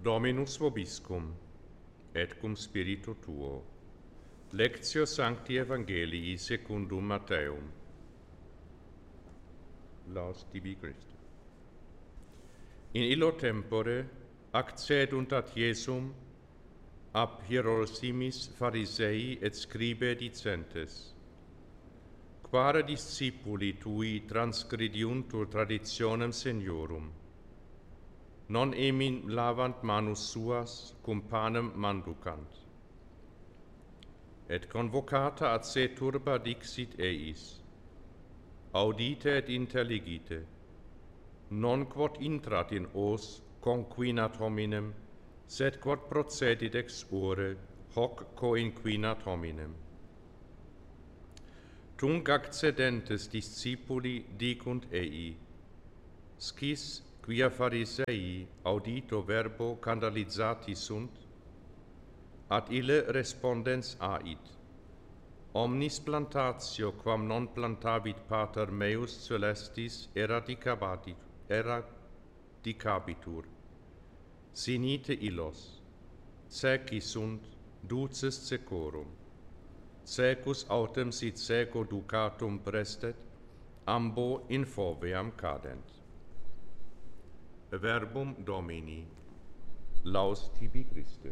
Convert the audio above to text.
Dominus vobiscum, et cum spiritu tuo. Lectio Sancti Evangelii secundum Matteum. Laus tibi Christi. In illo tempore accedunt ad Iesum ab hierosimis Pharisei et scribe dicentes: Quare discipuli tui transgrediuntur traditionem seniorum? Non emin lavant manus suas cum panem manducant. Et convocata ad se turba dixit eis: Audite et intelligite, non quod intrat in os conquinat hominem, sed quod procedit ex ore, hoc coinquinat hominem. Tunc accedentes discipuli dicunt ei: Scis quia Pharisei audito verbo scandalizati sunt? Ad ille respondens ait: Omnis plantatio quam non plantavit pater meus celestis eradicabitur. Sinite illos, seci sunt, duces secorum. Secus autem sit seco ducatum prestet, ambo in foveam cadent. Verbum Domini, laus tibi Christe.